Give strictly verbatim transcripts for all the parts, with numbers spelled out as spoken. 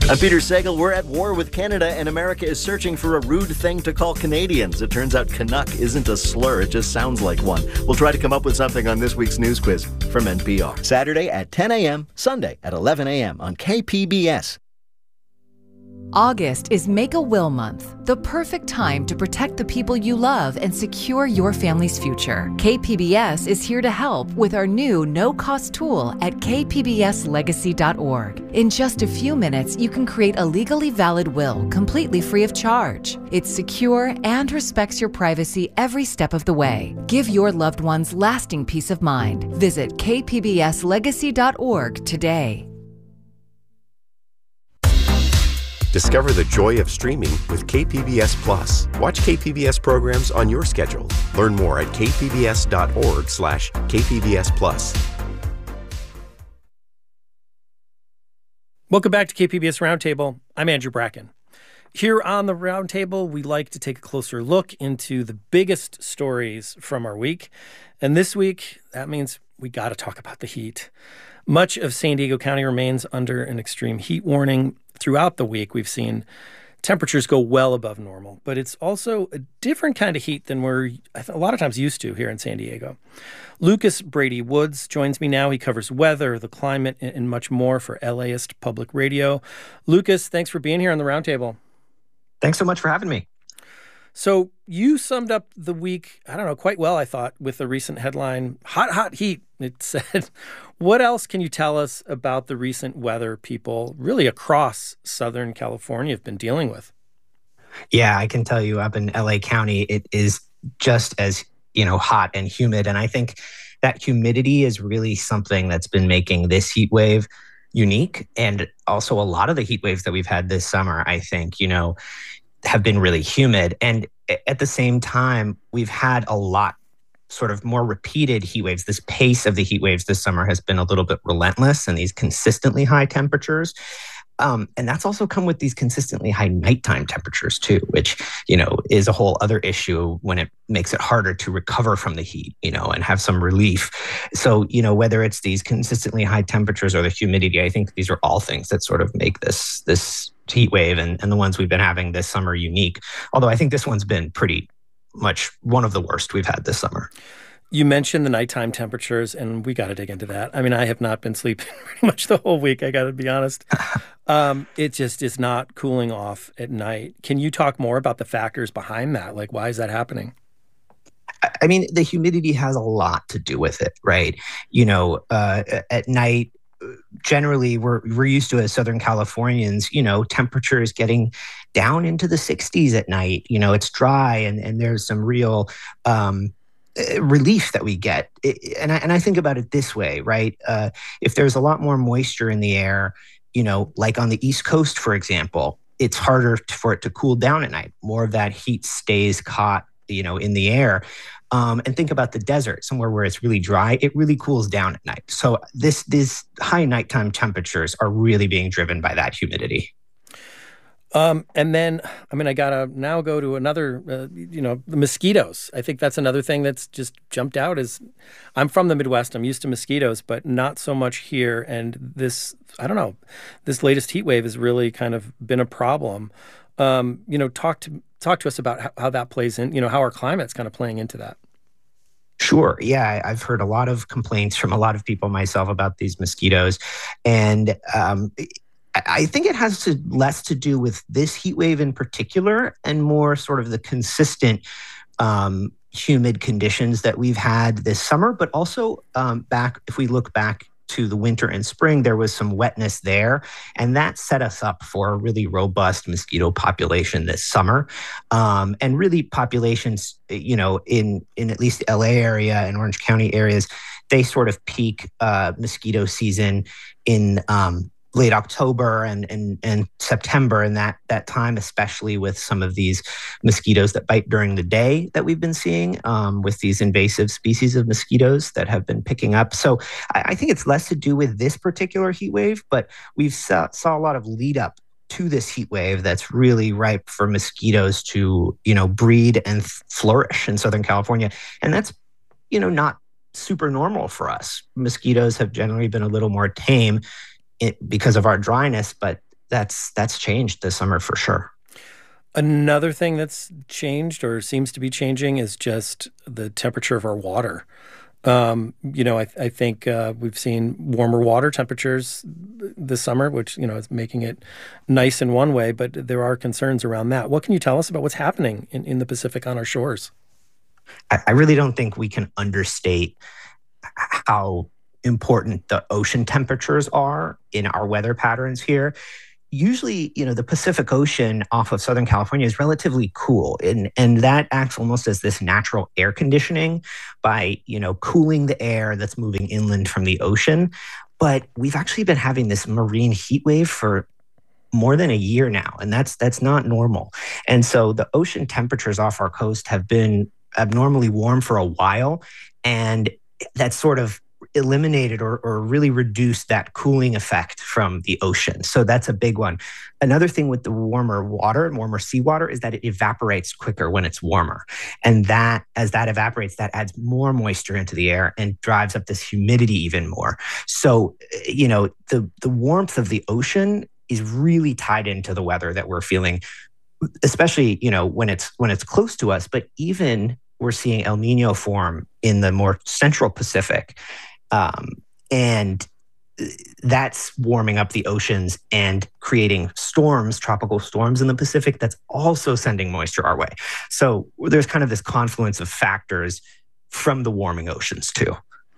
I'm Peter Sagal. We're at war with Canada, and America is searching for a rude thing to call Canadians. It turns out Canuck isn't a slur. It just sounds like one. We'll try to come up with something on this week's news quiz from N P R. Saturday at ten a.m., Sunday at eleven a.m. on K P B S. August is Make a Will Month, the perfect time to protect the people you love and secure your family's future. K P B S is here to help with our new no-cost tool at k p b s legacy dot org. In just a few minutes, you can create a legally valid will completely free of charge. It's secure and respects your privacy every step of the way. Give your loved ones lasting peace of mind. Visit k p b s legacy dot org today. Discover the joy of streaming with K P B S Plus. Watch K P B S programs on your schedule. Learn more at k p b s dot org slash k p b s plus. Welcome back to K P B S Roundtable. I'm Andrew Bracken. Here on the Roundtable, we like to take a closer look into the biggest stories from our week. And this week, that means we got to talk about the heat. Much of San Diego County remains under an extreme heat warning. Throughout the week, we've seen temperatures go well above normal, but it's also a different kind of heat than we're a lot of times used to here in San Diego. Lucas Brady Woods joins me now. He covers weather, the climate, and much more for LAist Public Radio. Lucas, thanks for being here on the Roundtable. Thanks so much for having me. So you summed up the week, I don't know, quite well, I thought, with the recent headline, Hot, Hot Heat. It said, what else can you tell us about the recent weather people really across Southern California have been dealing with? Yeah, I can tell you up in L A County, it is just as, you know, hot and humid. And I think that humidity is really something that's been making this heat wave unique. And also a lot of the heat waves that we've had this summer, I think, you know, have been really humid. And at the same time, we've had a lot sort of more repeated heat waves. This pace of the heat waves this summer has been a little bit relentless, and these consistently high temperatures. Um, and that's also come with these consistently high nighttime temperatures too, which, you know, is a whole other issue when it makes it harder to recover from the heat, you know, and have some relief. So, you know, whether it's these consistently high temperatures or the humidity, I think these are all things that sort of make this, this heat wave and, and the ones we've been having this summer unique. Although I think this one's been pretty much one of the worst we've had this summer. You mentioned the nighttime temperatures, and we got to dig into that. I mean, I have not been sleeping pretty much the whole week, I got to be honest. Um, it just is not cooling off at night. Can you talk more about the factors behind that? Like, why is that happening? I mean, the humidity has a lot to do with it, right? You know, uh, at night, generally we're we're used to as Southern Californians, you know, temperatures getting down into the sixties at night. You know, it's dry and, and there's some real um, relief that we get. It, and, I, and I think about it this way, right? Uh, if there's a lot more moisture in the air, you know, like on the East Coast, for example, it's harder to, for it to cool down at night. More of that heat stays caught, you know, in the air. Um, and think about the desert, somewhere where it's really dry, it really cools down at night. So this these high nighttime temperatures are really being driven by that humidity. Um, and then, I mean, I got to now go to another, uh, you know, the mosquitoes. I think that's another thing that's just jumped out is I'm from the Midwest. I'm used to mosquitoes, but not so much here. And this, I don't know, this latest heat wave has really kind of been a problem. Um, you know, talk to talk to us about how, how that plays in, you know, how our climate's kind of playing into that. Sure. Yeah, I've heard a lot of complaints from a lot of people myself about these mosquitoes. And um, I think it has to less to do with this heat wave in particular and more sort of the consistent um, humid conditions that we've had this summer. But also um, back, if we look back to the winter and spring, there was some wetness there, and that set us up for a really robust mosquito population this summer. Um, and really populations, you know, in, in at least the L A area and Orange County areas, they sort of peak uh, mosquito season in um, late October and, and, and September, and that, that time, especially with some of these mosquitoes that bite during the day that we've been seeing um, with these invasive species of mosquitoes that have been picking up. So I, I think it's less to do with this particular heat wave, but we've saw, saw a lot of lead up to this heat wave that's really ripe for mosquitoes to, you know, breed and th- flourish in Southern California. And that's, you know, not super normal for us. Mosquitoes have generally been a little more tame It, because of our dryness, but that's that's changed this summer for sure. Another thing that's changed or seems to be changing is just the temperature of our water. Um, you know, I, I think uh, we've seen warmer water temperatures this summer, which, you know, is making it nice in one way, but there are concerns around that. What can you tell us about what's happening in, in the Pacific on our shores? I, I really don't think we can understate how important the ocean temperatures are in our weather patterns here. Usually, you know, the Pacific Ocean off of Southern California is relatively cool. And, and that acts almost as this natural air conditioning by, you know, cooling the air that's moving inland from the ocean. But we've actually been having this marine heat wave for more than a year now, and that's that's not normal. And so the ocean temperatures off our coast have been abnormally warm for a while, and that's sort of eliminated or, or really reduced that cooling effect from the ocean. So that's a big one. Another thing with the warmer water, warmer seawater, is that it evaporates quicker when it's warmer. And that, as that evaporates, that adds more moisture into the air and drives up this humidity even more. So, you know, the, the warmth of the ocean is really tied into the weather that we're feeling, especially, you know, when it's when it's close to us, but even we're seeing El Nino form in the more central Pacific. Um, and that's warming up the oceans and creating storms, tropical storms in the Pacific that's also sending moisture our way. So there's kind of this confluence of factors from the warming oceans too.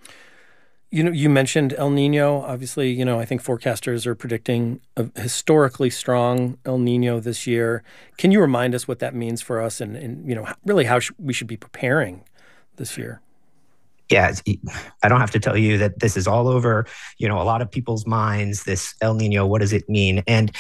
You know, you mentioned El Nino. Obviously, you know, I think forecasters are predicting a historically strong El Nino this year. Can you remind us what that means for us and, and you know, really how sh- we should be preparing this year? Yeah, I don't have to tell you that this is all over, you know, a lot of people's minds, this El Nino, what does it mean? And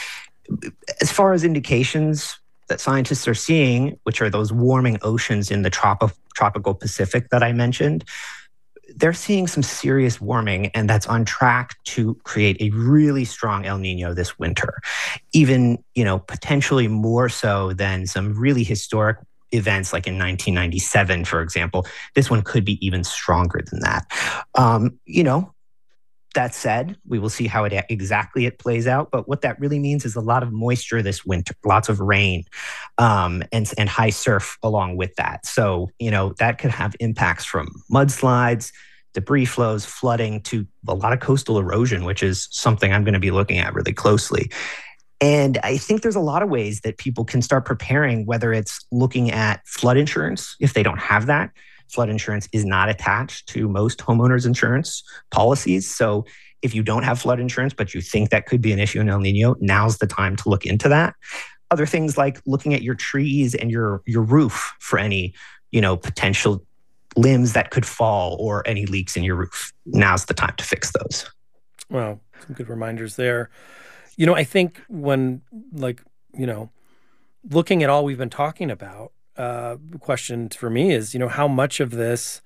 as far as indications that scientists are seeing, which are those warming oceans in the trop- tropical Pacific that I mentioned, they're seeing some serious warming, and that's on track to create a really strong El Nino this winter, even, you know, potentially more so than some really historic events like in nineteen ninety-seven, for example. This one could be even stronger than that. Um, you know, that said, we will see how it exactly it plays out. But what that really means is a lot of moisture this winter, lots of rain, um, and, and high surf along with that. So, you know, that could have impacts from mudslides, debris flows, flooding, to a lot of coastal erosion, which is something I'm going to be looking at really closely. And I think there's a lot of ways that people can start preparing, whether it's looking at flood insurance, if they don't have that. Flood insurance is not attached to most homeowners insurance policies. So if you don't have flood insurance, but you think that could be an issue in El Nino, now's the time to look into that. Other things like looking at your trees and your, your roof for any, you know, potential limbs that could fall or any leaks in your roof. Now's the time to fix those. Well, some good reminders there. You know, I think when, like, you know, looking at all we've been talking about, uh, the question for me is, you know, how much of this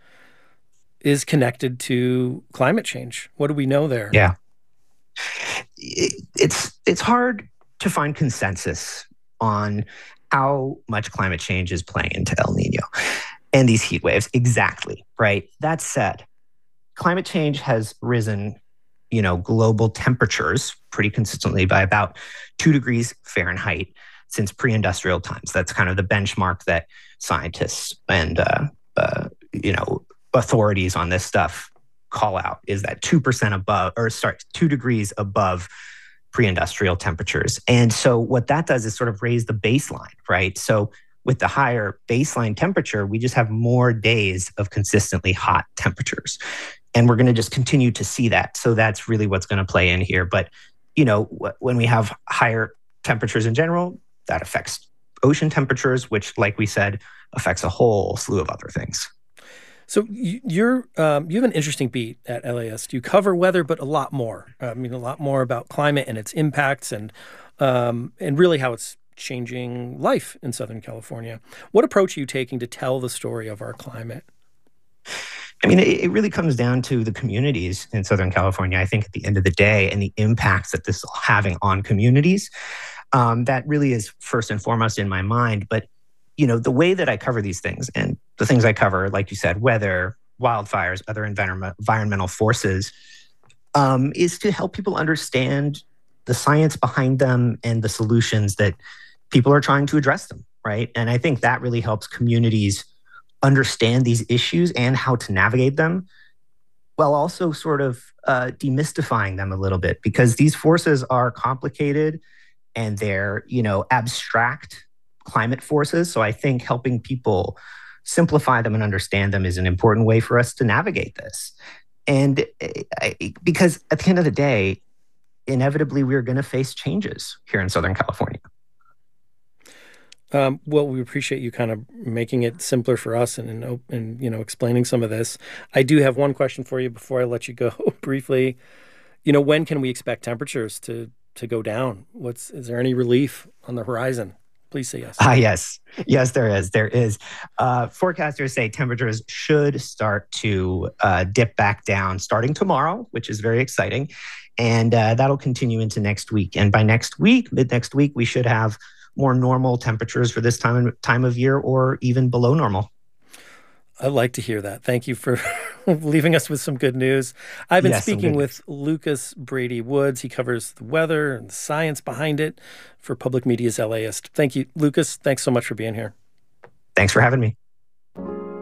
is connected to climate change? What do we know there? Yeah. It, it's it's hard to find consensus on how much climate change is playing into El Nino and these heat waves. Exactly, right? That said, climate change has risen, you know, global temperatures pretty consistently by about two degrees Fahrenheit since pre-industrial times. That's kind of the benchmark that scientists and, uh, uh, you know, authorities on this stuff call out, is that two percent above, or sorry, two degrees above pre-industrial temperatures. And so what that does is sort of raise the baseline, right? So with the higher baseline temperature, we just have more days of consistently hot temperatures. And we're going to just continue to see that. So that's really what's going to play in here. But, you know, wh- when we have higher temperatures in general, that affects ocean temperatures, which, like we said, affects a whole slew of other things. So you're um, you have an interesting beat at L A S. You cover weather, but a lot more. I mean, a lot more about climate and its impacts, and um, and really how it's changing life in Southern California. What approach are you taking to tell the story of our climate? I mean, it, it really comes down to the communities in Southern California, I think, at the end of the day, and the impacts that this is having on communities. Um, that really is first and foremost in my mind. But, you know, the way that I cover these things, and the things I cover, like you said, weather, wildfires, other environment, environmental forces, um, is to help people understand the science behind them and the solutions that people are trying to address them, right? And I think that really helps communities understand these issues and how to navigate them, while also sort of uh, demystifying them a little bit, because these forces are complicated and they're, you know, abstract climate forces. So I think helping people simplify them and understand them is an important way for us to navigate this. And I, because at the end of the day, inevitably, we're going to face changes here in Southern California. Um, well, we appreciate you kind of making it simpler for us and, and, and, you know, explaining some of this. I do have one question for you before I let you go briefly. You know, when can we expect temperatures to to go down? What's is there any relief on the horizon? Please say yes. Ah, uh, yes. Yes, there is. There is. Uh, forecasters say temperatures should start to uh, dip back down starting tomorrow, which is very exciting. And uh, that'll continue into next week. And by next week, mid next week, we should have more normal temperatures for this time, time of year, or even below normal. I like to hear that. Thank you for leaving us with some good news. I've been yes, speaking with Lucas Brady Woods. He covers the weather and the science behind it for Public Media's LAist. Thank you, Lucas. Thanks so much for being here. Thanks for having me.